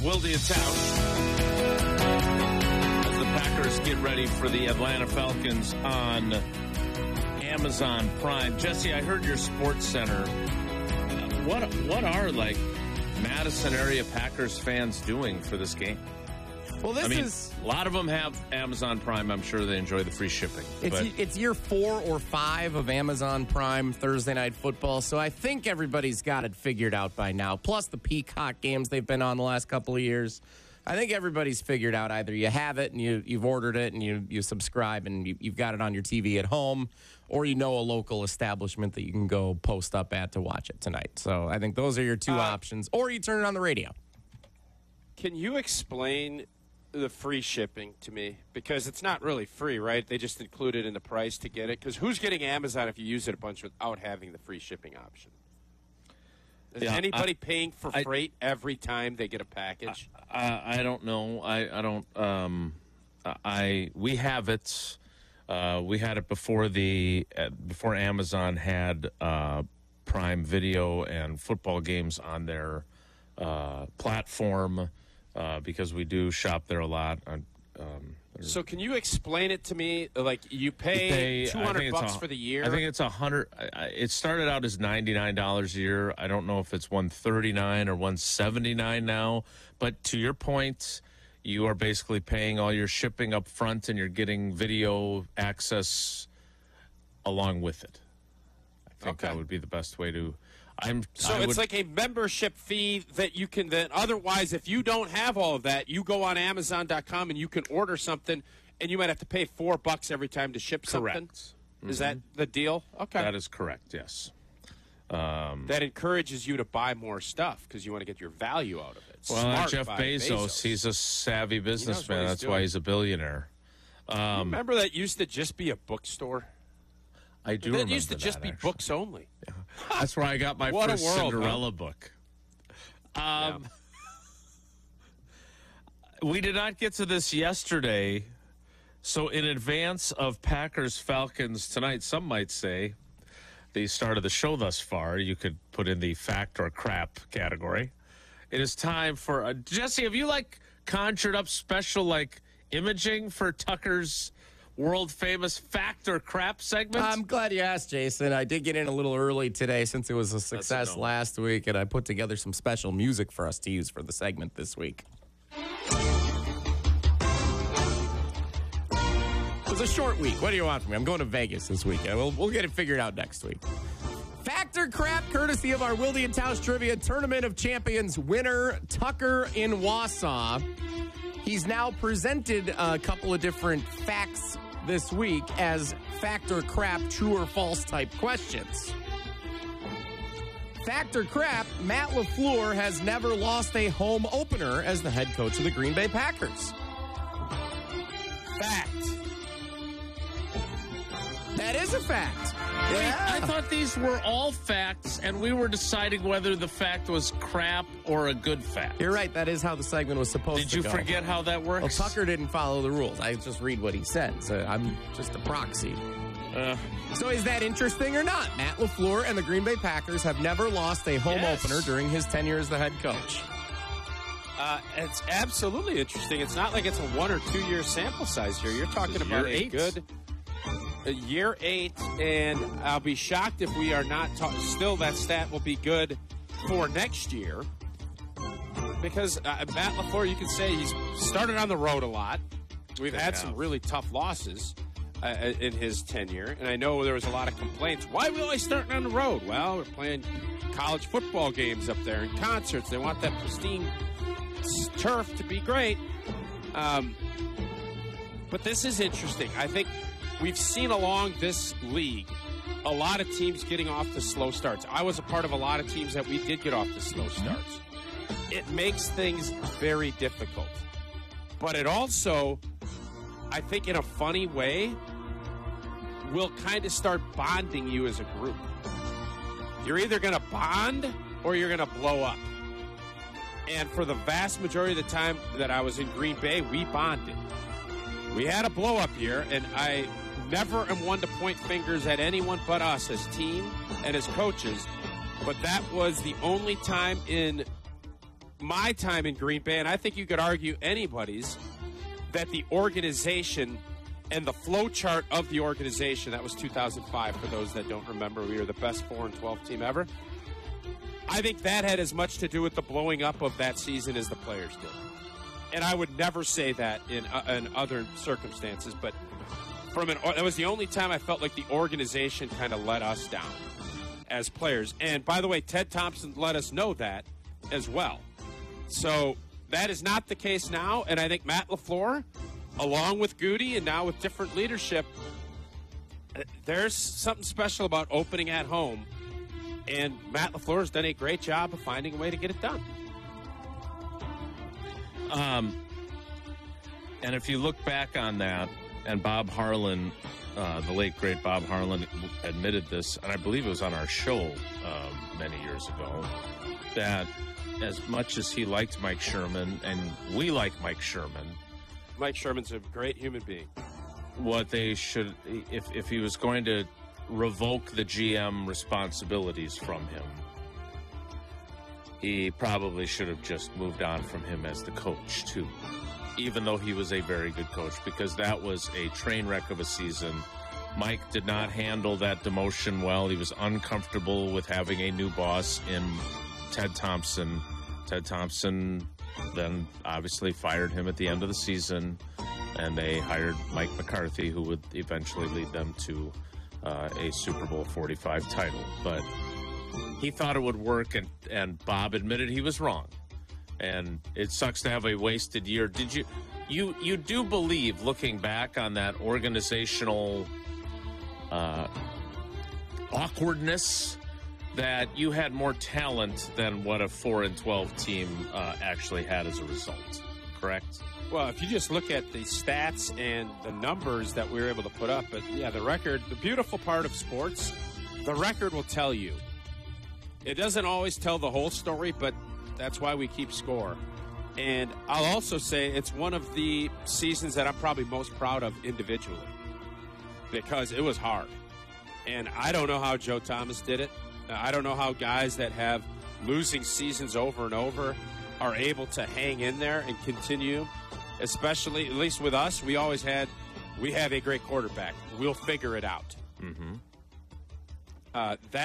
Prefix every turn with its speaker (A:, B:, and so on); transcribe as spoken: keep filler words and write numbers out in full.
A: Wilde and Tausch as the Packers get ready for the Atlanta Falcons on Amazon Prime. Jesse, I heard your Sports Center. What what are like Madison area Packers fans doing for this game?
B: Well, this
A: I mean,
B: is
A: a lot of them have Amazon Prime. I'm sure they enjoy the free shipping.
B: It's
A: but.
B: it's year four or five of Amazon Prime Thursday Night Football, so I think everybody's got it figured out by now. Plus the Peacock games they've been on the last couple of years. I think everybody's figured out either you have it and you, you've ordered it and you, you subscribe and you, you've got it on your T V at home, or you know a local establishment that you can go post up at to watch it tonight. So I think those are your two uh, options, or you turn it on the radio.
C: Can you explain the free shipping to me? Because it's not really free, right? They just include it in the price to get it. Because who's getting Amazon if you use it a bunch without having the free shipping option? Is
A: yeah,
C: anybody
A: I,
C: paying for
A: I,
C: freight every time they get a package?
A: I, I, I don't know. I, I don't. Um, I we have it. Uh, we had it before the uh, before Amazon had uh, Prime Video and football games on their uh, platform. Uh, because we do shop there a lot. Um,
C: so can you explain it to me? Like you pay two hundred bucks
A: a,
C: for the year?
A: I think it's a hundred. It started out as ninety-nine dollars a year. I don't know if it's one thirty-nine or one seventy-nine now. But to your point, you are basically paying all your shipping up front, and you're getting video access along with it. I think
C: okay.
A: that would be the best way to. I'm,
C: so
A: I
C: it's
A: would,
C: like a membership fee that you can then, otherwise, if you don't have all of that, you go on Amazon dot com and you can order something, and you might have to pay four bucks every time to ship
A: correct.
C: something.
A: Mm-hmm.
C: Is that the deal? Okay.
A: That is correct, yes. Um,
C: that encourages you to buy more stuff because you want to get your value out of it.
A: Well,
C: Smart
A: Jeff Bezos,
C: Bezos,
A: he's a savvy businessman. That's
C: doing.
A: why he's a billionaire. Um,
C: remember that used to just be a bookstore?
A: I do
C: that
A: remember
C: used to
A: that,
C: just be
A: actually.
C: books only.
A: Yeah. That's where I got my
C: what
A: first
C: a world,
A: Cinderella
C: huh?
A: book. Um,
C: yeah.
A: We did not get to this yesterday, so in advance of Packers-Falcons tonight, some might say, the start of the show thus far, you could put in the fact or crap category. It is time for a, Jesse, have you like conjured up special like imaging for Tucker's world famous fact or crap segment?
B: I'm glad you asked, Jason. I did get in a little early today since it was a success
A: a no.
B: last week, and I put together some special music for us to use for the segment this week. It was a short week. What do you want from me? I'm going to Vegas this weekend. We'll, we'll get it figured out next week. Fact or crap, courtesy of our Wilde and Tausch Trivia Tournament of Champions winner, Tucker in Wausau. He's now presented a couple of different facts this week as fact or crap, true or false type questions. Fact or crap, Matt LaFleur has never lost a home opener as the head coach of the Green Bay Packers.
C: Fact.
B: That is a fact.
A: Yeah. I thought these were all facts, and we were deciding whether the fact was crap or a good fact.
B: You're right. That is how the segment was supposed
A: Did
B: to
A: you
B: go.
A: forget how that works?
B: Well, Tucker didn't follow the rules. I just read what he said, so I'm just a proxy.
A: Uh,
B: so is that interesting or not? Matt LaFleur and the Green Bay Packers have never lost a home
C: yes.
B: opener during his tenure as the head coach.
C: Uh, it's absolutely interesting. It's not like it's a one or two year sample size here. You're talking about a
A: eight.
C: good a year eight, and I'll be shocked if we are not ta- still. That stat will be good for next year because uh, Matt LaFleur, you can say he's started on the road a lot. We've had some really tough losses uh, in his tenure, and I know there was a lot of complaints. Why are we always starting on the road? Well, we're playing college football games up there and concerts. They want that pristine turf to be great. Um, but this is interesting. I think we've seen along this league a lot of teams getting off to slow starts. I was a part of a lot of teams that we did get off to slow starts. It makes things very difficult. But it also, I think in a funny way, will kind of start bonding you as a group. You're either going to bond or you're going to blow up. And for the vast majority of the time that I was in Green Bay, we bonded. We had a blow-up year, and I never am one to point fingers at anyone but us as team and as coaches. But that was the only time in my time in Green Bay, and I think you could argue anybody's, that the organization and the flow chart of the organization, that was two thousand five for those that don't remember. We were the best four and twelve team ever. I think that had as much to do with the blowing up of that season as the players did. And I would never say that in, uh, in other circumstances, but from an, that was the only time I felt like the organization kind of let us down as players. And by the way, Ted Thompson let us know that as well. So that is not the case now, and I think Matt LaFleur, along with Goody and now with different leadership, there's something special about opening at home, and Matt LaFleur has done a great job of finding a way to get it done.
A: Um, and if you look back on that, and Bob Harlan, uh, the late, great Bob Harlan admitted this, and I believe it was on our show um, many years ago, that as much as he liked Mike Sherman, and we like Mike Sherman,
C: Mike Sherman's a great human being.
A: What they should, if, if he was going to revoke the G M responsibilities from him, he probably should have just moved on from him as the coach, too, even though he was a very good coach, because that was a train wreck of a season. Mike did not handle that demotion well. He was uncomfortable with having a new boss in Ted Thompson. Ted Thompson then obviously fired him at the end of the season, and they hired Mike McCarthy, who would eventually lead them to uh, a Super Bowl forty-five title. But he thought it would work, and, and Bob admitted he was wrong. And it sucks to have a wasted year. Did you, you, you do believe, looking back on that organizational uh, awkwardness, that you had more talent than what a four and twelve team uh, actually had as a result, correct?
C: Well, if you just look at the stats and the numbers that we were able to put up, but yeah, the record, the beautiful part of sports, the record will tell you. It doesn't always tell the whole story, but that's why we keep score. And I'll also say it's one of the seasons that I'm probably most proud of individually, because it was hard. And I don't know how Joe Thomas did it. I don't know how guys that have losing seasons over and over are able to hang in there and continue, especially, at least with us, we always had, we have a great quarterback. We'll figure it out.
A: Mm-hmm.
C: Uh, that